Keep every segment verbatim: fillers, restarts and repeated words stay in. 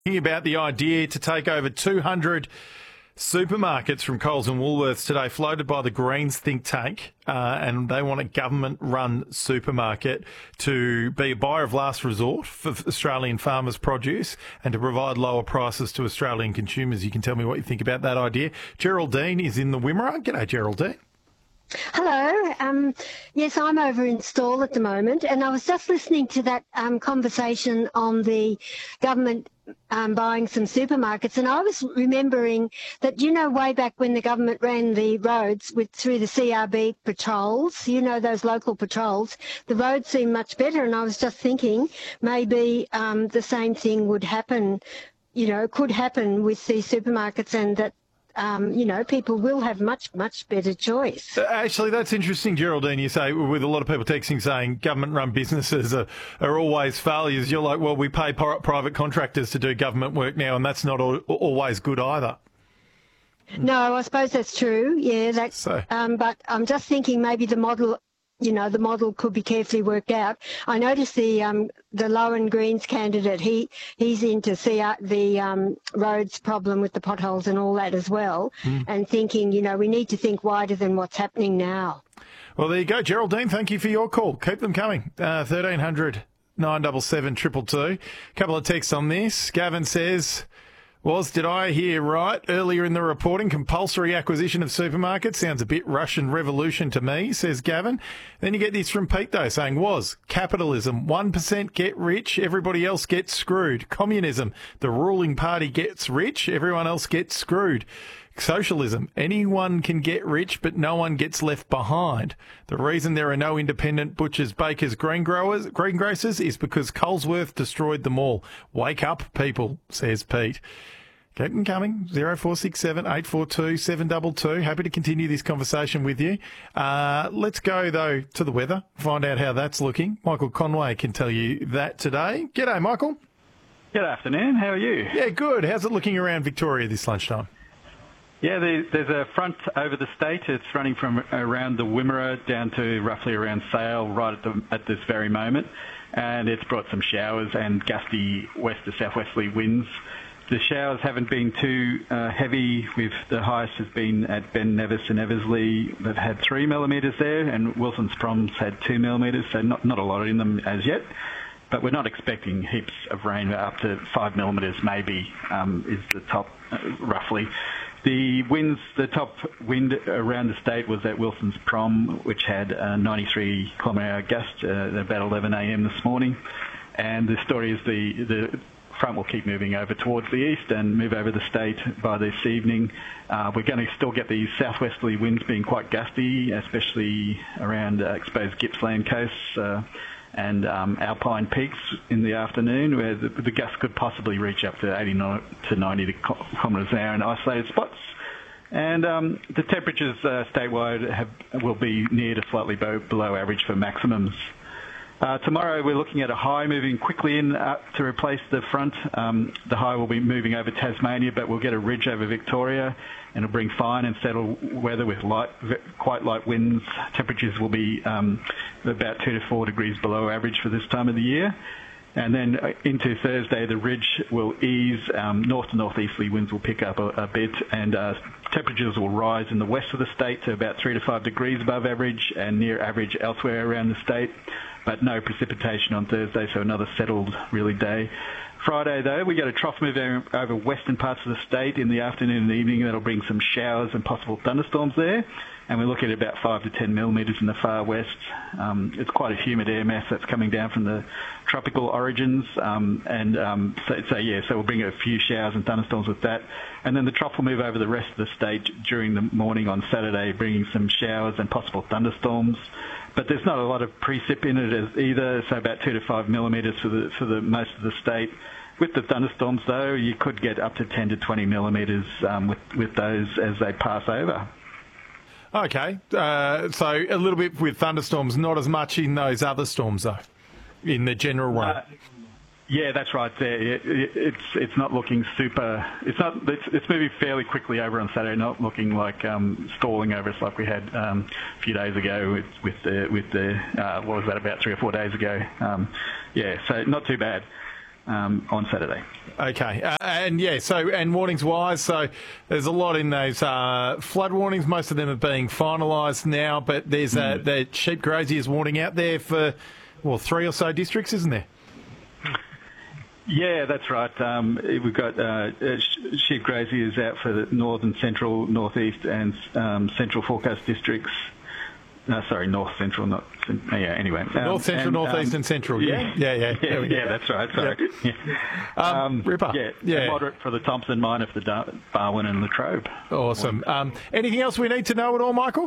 About the idea to take over two hundred supermarkets from Coles and Woolworths today, floated by the Greens think tank, uh, and they want a government-run supermarket to be a buyer of last resort for Australian farmers' produce and to provide lower prices to Australian consumers. You can tell me what you think about that idea. Geraldine is in the Wimmera. G'day, Geraldine. Hello. Um, yes, I'm over in Stawell at the moment, and I was just listening to that um, conversation on the government um, buying some supermarkets, and I was remembering that, you know, way back when the government ran the roads with through the C R B patrols, you know, those local patrols, the roads seemed much better, and I was just thinking maybe um, the same thing would happen, you know, could happen with these supermarkets, and that Um, you know, people will have much, much better choice. Actually, that's interesting, Geraldine. You say, with a lot of people texting saying government-run businesses are, are always failures. You're like, well, we pay private contractors to do government work now, and that's not al- always good either. No, I suppose that's true. Yeah, that's. So. Um, but I'm just thinking maybe the model. You know, the model could be carefully worked out. I noticed the um, the Lowen Greens candidate, he he's into see the um, roads problem with the potholes and all that as well, mm. and thinking, you know, we need to think wider than what's happening now. Well, there you go, Geraldine. Thank you for your call. Keep them coming. Uh, thirteen hundred nine seven seven two two two. A couple of texts on this. Gavin says, Was, did I hear right earlier in the reporting, compulsory acquisition of supermarkets? Sounds a bit Russian Revolution to me, says Gavin. Then you get this from Pete, though, saying, was, capitalism, one percent get rich, everybody else gets screwed. Communism, the ruling party gets rich, everyone else gets screwed. Socialism, anyone can get rich, but no one gets left behind. The reason there are no independent butchers, bakers, green growers, greengrocers is because Colesworth destroyed them all. Wake up, people, says Pete. Keep them coming. zero four six seven eight four two seven two two. Happy to continue this conversation with you. Uh, let's go, though, to the weather, find out how that's looking. Michael Conway can tell you that today. G'day, Michael. Good afternoon. How are you? Yeah, good. How's it looking around Victoria this lunchtime? Yeah, there's a front over the state. It's running from around the Wimmera down to roughly around Sale right at, the, at this very moment. And it's brought some showers and gusty west to southwesterly winds. The showers haven't been too uh, heavy. With the highest has been at Ben Nevis and Eversley. They've had three millimetres there, and Wilson's Proms had two millimetres, so not, not a lot in them as yet. But we're not expecting heaps of rain. Up to five millimetres maybe um, is the top, uh, roughly. The winds, the top wind around the state was at Wilson's Prom, which had a ninety-three kilometre hour gust uh, at about eleven a m this morning. And the story is the, the front will keep moving over towards the east and move over the state by this evening. Uh, we're going to still get these southwesterly winds being quite gusty, especially around uh, exposed Gippsland coasts uh, and um, Alpine peaks in the afternoon, where the, the gusts could possibly reach up to eighty to ninety kilometres an hour in isolated spots. And um, the temperatures uh, statewide have, will be near to slightly below, below average for maximums. Uh, tomorrow we're looking at a high moving quickly in uh, to replace the front. Um, the high will be moving over Tasmania, but we'll get a ridge over Victoria, and it'll bring fine and settled weather with light, quite light winds. Temperatures will be um, about two to four degrees below average for this time of the year. And then into Thursday, the ridge will ease. Um, north to northeasterly winds will pick up a, a bit, and uh, temperatures will rise in the west of the state to about three to five degrees above average and near average elsewhere around the state. But no precipitation on Thursday, so another settled, really day. Friday, though, we get a trough move over western parts of the state in the afternoon and the evening. That'll bring some showers and possible thunderstorms there. And we're looking at about five to ten millimetres in the far west. Um, it's quite a humid air mass that's coming down from the tropical origins. Um, and um, so, so, yeah, so we'll bring a few showers and thunderstorms with that. And then the trough will move over the rest of the state during the morning on Saturday, bringing some showers and possible thunderstorms. But there's not a lot of precip in it either, so about two to five millimetres for the for the most of the state. With the thunderstorms, though, you could get up to ten to twenty millimetres um, with with those as they pass over. Okay, uh, so a little bit with thunderstorms, not as much in those other storms, though, in the general run. Uh, Yeah, that's right. There, it, it, it's it's not looking super. It's not. It's, it's moving fairly quickly over on Saturday. Not looking like um, stalling over us like we had um, a few days ago with with the with the uh, what was that about three or four days ago. Um, yeah, so not too bad. um, on Saturday. Okay, uh, and yeah, so and warnings wise, so there's a lot in those uh, flood warnings. Most of them are being finalised now, but there's uh, Mm. the sheep graziers warning out there for well three or so districts, isn't there? Yeah, that's right. Um, we've got uh, sheep graziers out for the north and central, northeast, and um, central forecast districts. No, sorry, north central, not yeah. Anyway, um, north central, and, northeast, um, and central. Yeah, yeah, yeah. Yeah, yeah, yeah that's right. Sorry. Yep. Yeah. Um, Um, Ripper. Yeah, yeah. moderate for the Thompson Mine for the Dar- Barwon and Latrobe. Awesome. Um, anything else we need to know at all, Michael?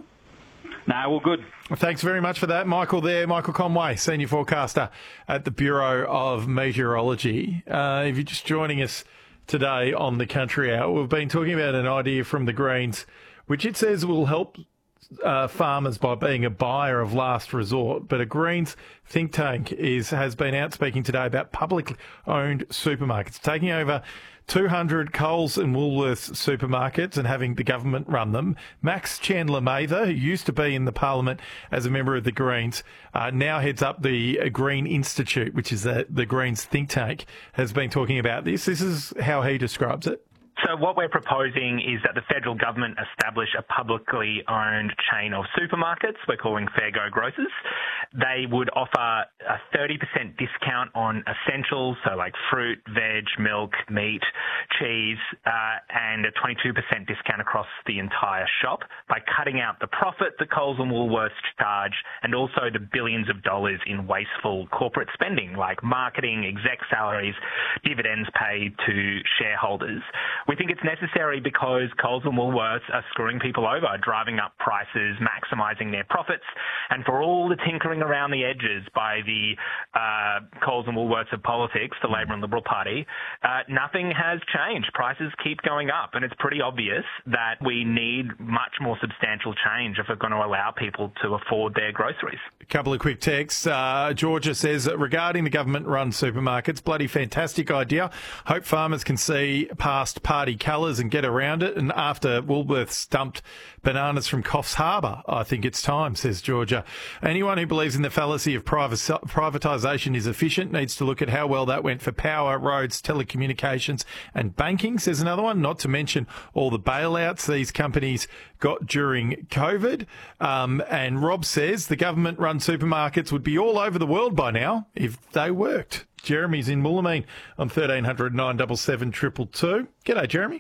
No, well, good. Thanks very much for that, Michael there. Michael Conway, Senior Forecaster at the Bureau of Meteorology. Uh, if you're just joining us today on the Country Hour, we've been talking about an idea from the Greens, which it says will help uh, farmers by being a buyer of last resort. But a Greens think tank is has been out speaking today about publicly owned supermarkets taking over two hundred Coles and Woolworths supermarkets and having the government run them. Max Chandler-Mather, who used to be in the Parliament as a member of the Greens, uh, now heads up the Green Institute, which is the, the Greens think tank, has been talking about this. This is how he describes it. So what we're proposing is that the federal government establish a publicly owned chain of supermarkets we're calling Fair Go Grocers. They would offer a thirty percent discount on essentials, so like fruit, veg, milk, meat, cheese, uh, and a twenty-two percent discount across the entire shop by cutting out the profit that Coles and Woolworths charge and also the billions of dollars in wasteful corporate spending like marketing, exec salaries, dividends paid to shareholders. We think it's necessary because Coles and Woolworths are screwing people over, driving up prices, maximising their profits, and for all the tinkering around the edges by the uh, Coles and Woolworths of politics, the Labor and Liberal Party, uh, nothing has changed. Prices keep going up, and it's pretty obvious that we need much more substantial change if we're going to allow people to afford their groceries. A couple of quick texts. Uh, Georgia says, regarding the government-run supermarkets, bloody fantastic idea. Hope farmers can see past party colours and get around it. And after Woolworths dumped bananas from Coffs Harbour, I think it's time, says Georgia. Anyone who believes in the fallacy of privatisation is efficient needs to look at how well that went for power, roads, telecommunications and banking, says another one, not to mention all the bailouts these companies got during COVID. Um, and Rob says the government-run supermarkets would be all over the world by now if they worked. Jeremy's in Moolameen on thirteen hundred nine seven seven two two two. G'day, Jeremy.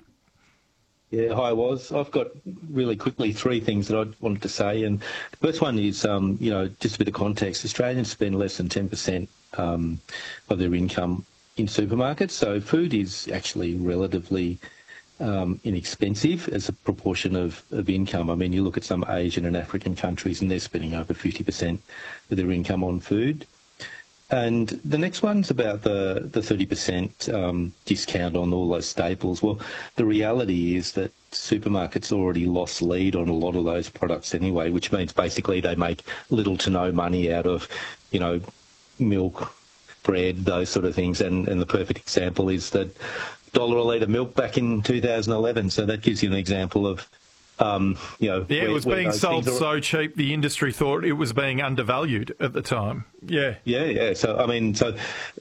Yeah, hi, Woz. I've got really quickly three things that I wanted to say. And the first one is, um, you know, just a bit of context. Australians spend less than ten percent um, of their income in supermarkets. So food is actually relatively um, inexpensive as a proportion of, of income. I mean, you look at some Asian and African countries and they're spending over fifty percent of their income on food. And the next one's about the, the thirty percent um, discount on all those staples. Well, the reality is that supermarkets already lost lead on a lot of those products anyway, which means basically they make little to no money out of, you know, milk, bread, those sort of things. And, and the perfect example is that dollar a litre milk back in two thousand eleven. So that gives you an example of, um, you know... Yeah, where, it was being sold are... so cheap, the industry thought it was being undervalued at the time. Yeah. Yeah, yeah. So, I mean, so,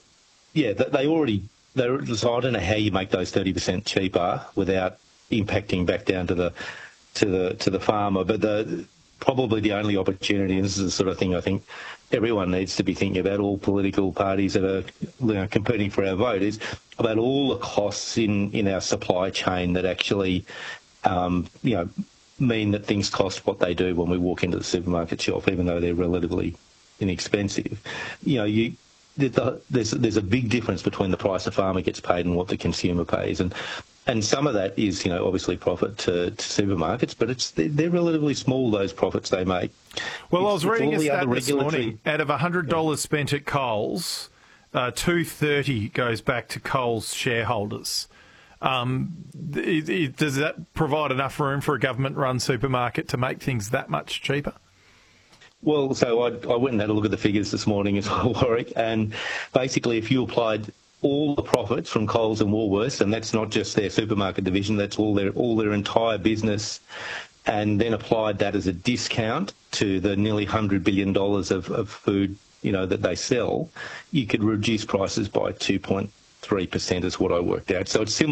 yeah, they already... They're, so I don't know how you make those thirty percent cheaper without impacting back down to the to the, to the farmer. But the probably the only opportunity, and this is the sort of thing I think everyone needs to be thinking about, all political parties that are, you know, competing for our vote, is about all the costs in, in our supply chain that actually... Um, you know, mean that things cost what they do when we walk into the supermarket shelf, even though they're relatively inexpensive. You know, you the, there's there's a big difference between the price a farmer gets paid and what the consumer pays, and and some of that is, you know, obviously profit to, to supermarkets, but it's they're, they're relatively small, those profits they make. Well, it's, I was reading a stat this regulatory... morning. Out of one hundred dollars yeah. spent at Coles, uh, two hundred thirty dollars goes back to Coles shareholders. Um, it, it, does that provide enough room for a government-run supermarket to make things that much cheaper? Well, so I, I went and had a look at the figures this morning as well, Warwick, and basically if you applied all the profits from Coles and Woolworths, and that's not just their supermarket division, that's all their all their entire business, and then applied that as a discount to the nearly one hundred billion dollars of, of food, you know, that they sell, you could reduce prices by two point three percent is what I worked out. So it's similar.